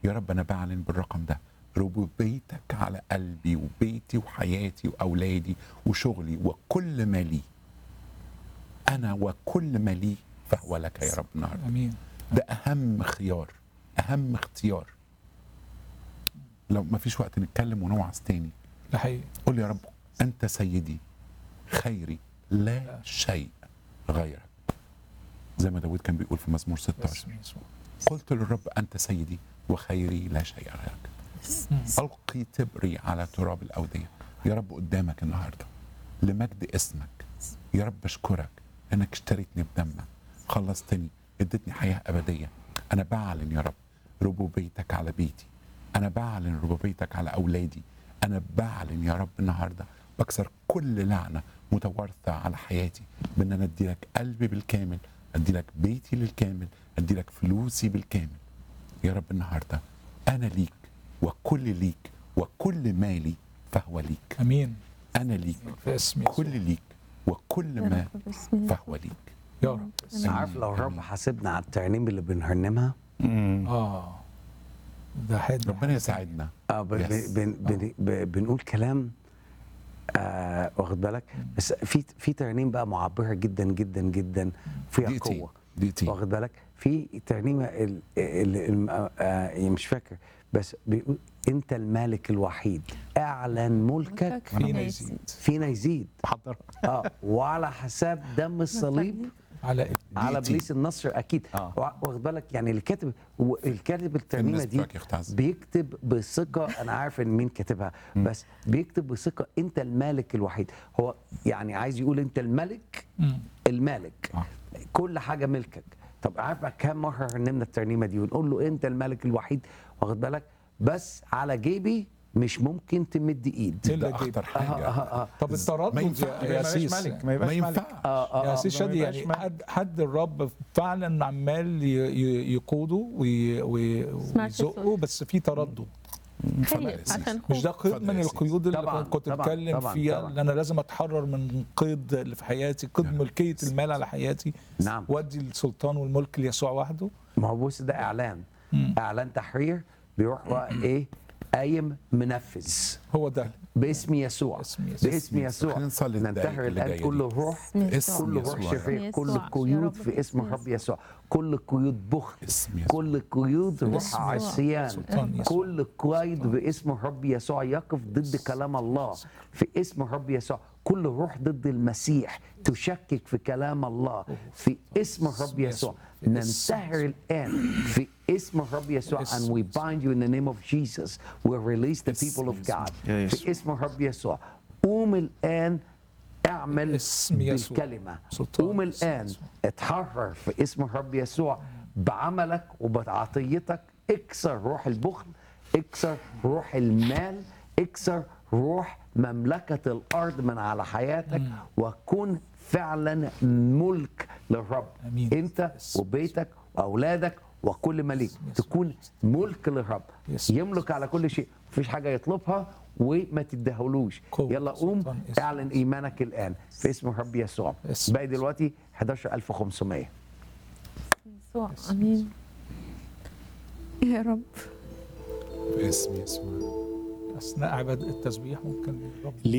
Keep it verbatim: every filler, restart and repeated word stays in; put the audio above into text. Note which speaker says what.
Speaker 1: يا رب أنا بعلن بالرقم ده ربوبيتك على قلبي وبيتي وحياتي وأولادي وشغلي وكل ما لي. أنا وكل ما لي فهو لك يا رب النهارده.
Speaker 2: امين.
Speaker 1: ده أهم خيار، أهم اختيار. لو ما فيش وقت نتكلم ونوعظ تاني،
Speaker 2: ده حقيقي.
Speaker 1: قول يا رب أنت سيدي خيري لا شيء غيرك، زي ما داود كان بيقول في مزمور ستة عشر.
Speaker 2: باسم يسوع.
Speaker 1: قلت للرب أنت سيدي وخيري لا شيء غيرك. ألقي تبري على تراب الأودية يا رب قدامك النهاردة لمجد اسمك. يا رب أشكرك أنك اشتريتني بدمك، خلصتني، ادتني حياة أبدية. أنا بعلن يا رب ربوبيتك على بيتي، أنا بعلن ربوبيتك على أولادي، أنا بعلن يا رب النهاردة بكسر كل لعنة متوارثة على حياتي بأن أنا أدي لك قلبي بالكامل، أدي لك بيتي بالكامل، أدي لك فلوسي بالكامل. يا رب النهاردة أنا ليك وكل ليك وكل مالي فهو ليك.
Speaker 2: امين.
Speaker 1: أنا ليك
Speaker 2: في اسم يسوع.
Speaker 1: كل ليك وكل ما فهو ليك.
Speaker 2: يا رب.
Speaker 3: عارف لو الرب حاسبنا على الترنيم اللي بنرنمها،
Speaker 2: اه ده حد
Speaker 1: ربنا يساعدنا.
Speaker 3: اه بن
Speaker 1: Yes.
Speaker 3: بن بن بن بنقول كلام، آه واخد بالك، بس في في ترنيم بقى معبره جدا جدا جدا فيها
Speaker 1: دقيقتين
Speaker 3: قوه،
Speaker 1: دقيقتين
Speaker 3: واخد بالك. في ترنيمه ال- ال- ال- آه مش فاكر، بس بيقول انت المالك الوحيد، اعلن ملكك
Speaker 2: فينا يزيد
Speaker 3: فينا يزيد،
Speaker 1: حضر
Speaker 3: اه وعلى حساب دم الصليب
Speaker 2: على
Speaker 3: على
Speaker 1: دقيقتين.
Speaker 3: ابليس النصر اكيد.
Speaker 1: آه.
Speaker 3: واخد بالك، يعني اللي كاتب الكاتب الترنيمه
Speaker 1: الناس
Speaker 3: دي
Speaker 1: بتوعك يختعزوا.
Speaker 3: بيكتب بثقه، انا عارف ان مين كاتبها، بس بيكتب بثقه انت المالك الوحيد. هو يعني عايز يقول انت الملك،
Speaker 2: مم.
Speaker 3: المالك،
Speaker 1: آه.
Speaker 3: كل حاجه ملكك. طب عارف بقى كام مره رنمنا الترنيمه دي ونقول له انت الملك الوحيد، واخد بالك، بس على جيبي مش ممكن تمد ايد.
Speaker 2: إلا
Speaker 1: ده
Speaker 2: جيب.
Speaker 1: أخطر حاجة.
Speaker 3: آه آه آه.
Speaker 2: طب
Speaker 1: ما
Speaker 2: التردد
Speaker 1: ينفعش.
Speaker 2: يا
Speaker 1: ما
Speaker 2: يا
Speaker 4: يبقاش
Speaker 2: سيس
Speaker 4: ملك، ما
Speaker 1: ما
Speaker 4: يبقاش ملك.
Speaker 1: ينفعش.
Speaker 3: آه
Speaker 2: يا
Speaker 3: آه
Speaker 2: سيس
Speaker 4: ما
Speaker 2: شادي،
Speaker 4: يبقاش
Speaker 2: يعني
Speaker 4: ملك.
Speaker 2: حد حد الرب فعلا عمال ي- ي- يقوده وي- وي-
Speaker 5: سمعت
Speaker 2: ويزقه،
Speaker 5: الصوت.
Speaker 2: بس في تردد.
Speaker 1: اتفضل يا
Speaker 5: خايف
Speaker 1: سيدي.
Speaker 5: عشان
Speaker 2: مش ده
Speaker 5: خوف.
Speaker 2: قيد
Speaker 1: اتفضل
Speaker 2: من
Speaker 1: يا سيدي.
Speaker 2: القيود اللي
Speaker 3: طبعاً،
Speaker 2: كنت
Speaker 3: طبعاً،
Speaker 2: بتكلم
Speaker 3: طبعاً،
Speaker 2: فيها،
Speaker 3: طبعاً.
Speaker 2: اللي انا لازم اتحرر من قيد اللي في حياتي، قيد
Speaker 1: نعم.
Speaker 2: ملكيه المال على حياتي،
Speaker 3: نعم.
Speaker 2: وادي السلطان والملك ليسوع وحده.
Speaker 3: ما هو بص، ده اعلان،
Speaker 2: مم.
Speaker 3: اعلان تحرير، بيروح بقى ايه، قايم منفذ
Speaker 2: هو ده
Speaker 3: باسم يسوع،
Speaker 2: باسم يسوع.
Speaker 3: باسم يسوع.
Speaker 1: خلينا نصلي الدقايق
Speaker 3: ننتهر
Speaker 1: اللي
Speaker 3: الان
Speaker 1: جاية
Speaker 3: كل
Speaker 1: دي.
Speaker 3: روح،
Speaker 1: اسم
Speaker 3: كل روح
Speaker 1: يسوع.
Speaker 3: شرير، كل
Speaker 5: يسوع. يا
Speaker 3: قيود
Speaker 5: رب
Speaker 3: في اسم
Speaker 5: باسم
Speaker 3: الرب
Speaker 5: يسوع.
Speaker 3: يسوع، كل قيود بخل،
Speaker 1: اسم يسوع.
Speaker 3: كل قيود روح
Speaker 2: يسوع.
Speaker 3: عصيان،
Speaker 2: سلطان يسوع.
Speaker 3: كل قيد باسم الرب يسوع يقف ضد كلام الله في اسم الرب يسوع. كل روح ضد المسيح تشكك في كلام الله في اسم الرب يسوع ننتهر الآن في اسم الرب يسوع. and we bind you in the name of Jesus. we release the people of God في اسم الرب يسوع. قوم الآن اعمل
Speaker 2: اسم يسوع.
Speaker 3: بالكلمة،
Speaker 2: سلطان
Speaker 3: قوم
Speaker 2: اسم
Speaker 3: الآن
Speaker 2: يسوع.
Speaker 3: اتحرر في اسم الرب يسوع بعملك وبعطيتك. اكسر روح البخل، اكسر روح المال، اكسر روح مملكة الأرض من على حياتك، وكن فعلا ملك للرب.
Speaker 2: أمين.
Speaker 3: انت وبيتك واولادك وكل ما ليك تكون ملك للرب،
Speaker 2: يس.
Speaker 3: يملك على كل شيء، مفيش حاجة يطلبها وما تدهولوش.
Speaker 2: قوة
Speaker 3: يلا قوم
Speaker 2: سلطان اسم
Speaker 3: اعلن ايمانك الان في اسم الرب يسوع.
Speaker 2: اسم
Speaker 3: باقي دلوقتي احداشر ألف وخمسمية.
Speaker 5: يسوع. امين يا رب.
Speaker 1: اسم يسوع.
Speaker 2: اثناء عباده التسبيح ممكن الرب